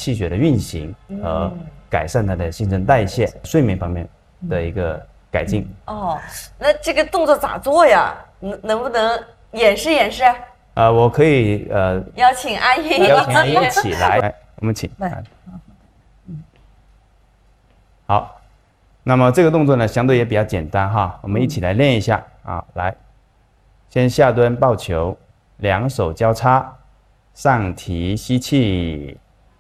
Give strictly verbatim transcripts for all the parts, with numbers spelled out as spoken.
气血的运行和改善它的新陈代谢、睡眠方面的一个改进。 哦，那这个动作咋做呀？能能不能演示演示？ 呃，我可以呃邀请阿姨， 邀请阿姨一起来，来，我们请。 来， 好，那么这个动作呢，相对也比较简单哈，我们一起来练一下啊。来，先下蹲抱球，两手交叉，上提吸气，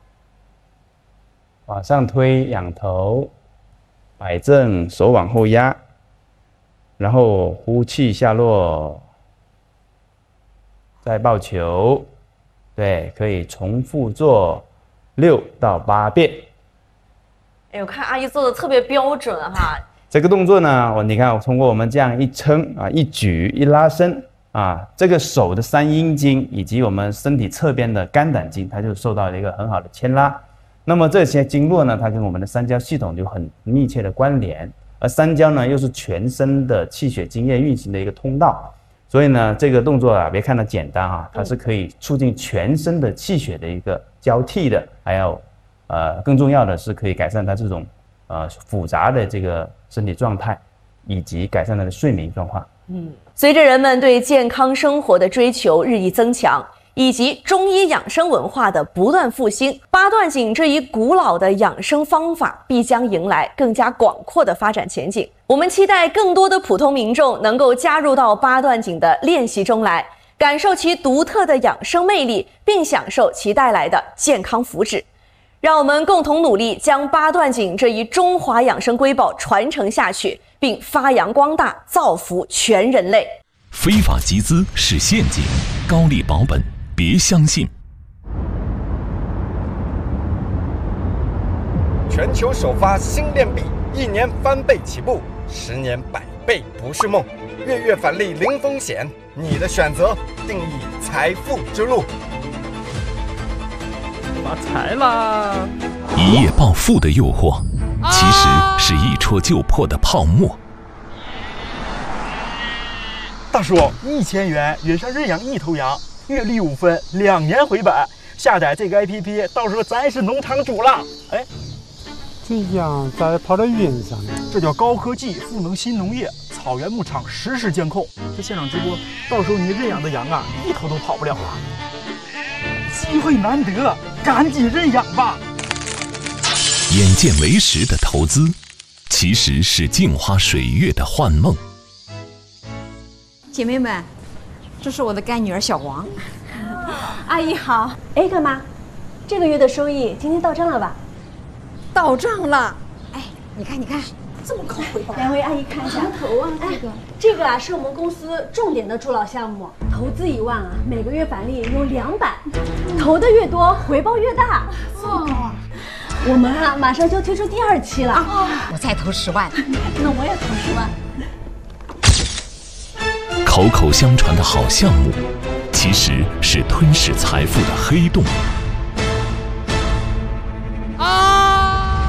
往上推仰头，摆正手往后压，然后呼气下落。再抱球，对，可以重复做六到八遍。 哎，我看阿姨做的特别标准哈。 这个动作呢，我你看，我通过我们这样一撑啊，一举一拉伸啊，这个手的三阴经以及我们身体侧边的肝胆经，它就受到了一个很好的牵拉。那么这些经络呢，它跟我们的三焦系统就很密切的关联，而三焦呢又是全身的气血津液运行的一个通道。所以呢，这个动作啊，别看它简单啊，它是可以促进全身的气血的一个交替的，还有，呃，更重要的是可以改善它这种呃复杂的这个身体状态，以及改善它的睡眠状况。 嗯，随着人们对健康生活的追求日益增强，以及中医养生文化的不断复兴，八段锦这一古老的养生方法必将迎来更加广阔的发展前景。我们期待更多的普通民众能够加入到八段锦的练习中来，感受其独特的养生魅力，并享受其带来的健康福祉。让我们共同努力，将八段锦这一中华养生瑰宝传承下去，并发扬光大，造福全人类。 非法集资是陷阱，高利保本别相信。 全球首发新链币，一年翻倍起步，十年百倍不是梦，月月返利零风险，你的选择定义财富之路。 发财啦！ 一夜暴富的诱惑，其实是一戳就破的泡沫。 大叔，一千元约上认养一头羊，月利五分，两年回本。下载这个 A P P， 到时候咱是农场主了。哎， 这羊咋跑到云上呢？ 这叫高科技赋能新农业，草原牧场实时监控。这现场直播，到时候你认养的羊啊，一头都跑不了啊！机会难得，赶紧认养吧！ 眼见为实的投资，其实是镜花水月的幻梦。 姐妹们，这是我的干女儿小王。 阿姨好。哎，干妈，这个月的收益今天到账了吧？ 到账了。哎，你看，你看， 这么高回报。两位阿姨看一下。 头啊，这个、 哎，这个啊是我们公司重点的助老项目，投资一万啊，每个月返利有两百，投的越多，回报越大。 这么高啊！ 我们啊马上就推出第二期了。 啊、我再投十万。 那我也投十万。 口口相传的好项目，其实是吞噬财富的黑洞。啊！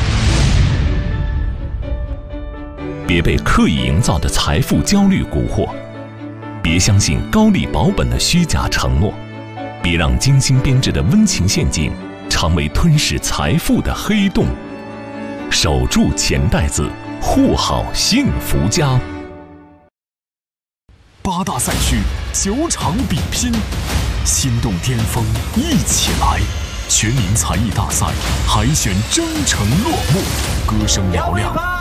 别被刻意营造的财富焦虑蛊惑，别相信高利保本的虚假承诺，别让精心编织的温情陷阱成为吞噬财富的黑洞。守住钱袋子，护好幸福家。 八大赛区九场比拼，心动巅峰一起来！全民才艺大赛海选征程落幕，歌声嘹亮，